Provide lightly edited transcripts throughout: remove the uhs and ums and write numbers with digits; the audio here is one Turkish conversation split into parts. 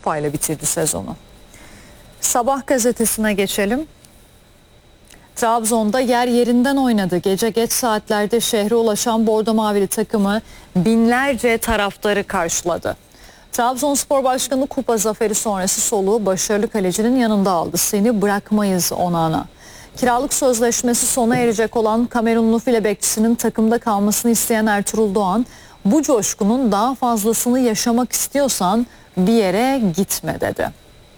kupayla bitirdi sezonu. Sabah gazetesine geçelim. Trabzon'da yer yerinden oynadı. Gece geç saatlerde şehre ulaşan Bordo Mavili takımı binlerce taraftarı karşıladı. Trabzonspor Başkanı kupa zaferi sonrası soluğu başarılı kalecinin yanında aldı. Seni bırakmayız onana. Kiralık sözleşmesi sona erecek olan Kamerunlu file bekçisinin takımda kalmasını isteyen Ertuğrul Doğan, bu coşkunun daha fazlasını yaşamak istiyorsan bir yere gitme dedi.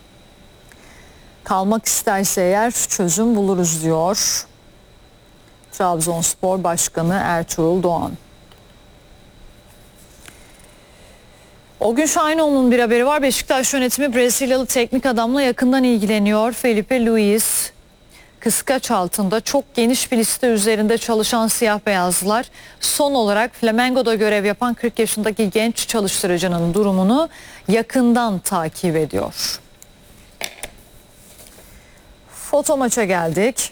Kalmak isterse eğer çözüm buluruz diyor Trabzonspor Başkanı Ertuğrul Doğan. O gün Şahinoğlu'nun bir haberi var. Beşiktaş yönetimi Brezilyalı teknik adamla yakından ilgileniyor. Felipe Luis kıskaç altında çok geniş bir liste üzerinde çalışan siyah beyazlılar son olarak Flamengo'da görev yapan 40 yaşındaki genç çalıştırıcının durumunu yakından takip ediyor. Foto maça geldik.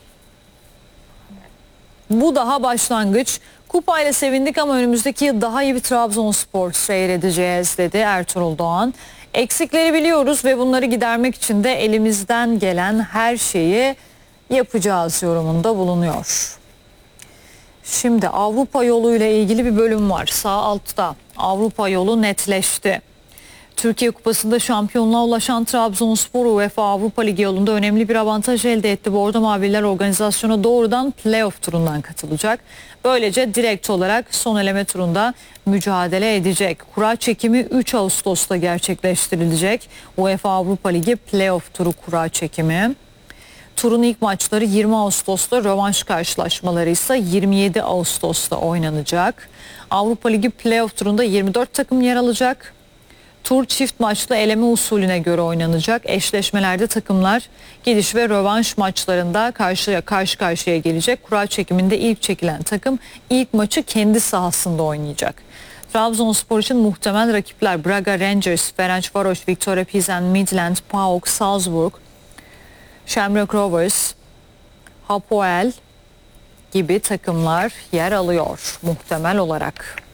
Bu daha başlangıç. Kupayla sevindik ama önümüzdeki yıl daha iyi bir Trabzonspor seyredeceğiz dedi Ertuğrul Doğan. Eksikleri biliyoruz ve bunları gidermek için de elimizden gelen her şeyi yapacağız yorumunda bulunuyor. Şimdi Avrupa yolu ile ilgili bir bölüm var. Sağ altta Avrupa yolu netleşti. Türkiye Kupası'nda şampiyonluğa ulaşan Trabzonspor UEFA Avrupa Ligi yolunda önemli bir avantaj elde etti. Bordo Mavililer organizasyona doğrudan playoff turundan katılacak. Böylece direkt olarak son eleme turunda mücadele edecek. Kura çekimi 3 Ağustos'ta gerçekleştirilecek. UEFA Avrupa Ligi playoff turu kura çekimi. Turun ilk maçları 20 Ağustos'ta, rövanş karşılaşmaları ise 27 Ağustos'ta oynanacak. Avrupa Ligi playoff turunda 24 takım yer alacak. Tur çift maçlı eleme usulüne göre oynanacak. Eşleşmelerde takımlar gidiş ve rövanş maçlarında karşı karşıya gelecek. Kura çekiminde ilk çekilen takım ilk maçı kendi sahasında oynayacak. Trabzonspor için muhtemel rakipler Braga Rangers, Ferencvaros, Victoria Pilsen, Midland, PAOK, Salzburg, Shamrock Rovers, Hapoel gibi takımlar yer alıyor muhtemel olarak.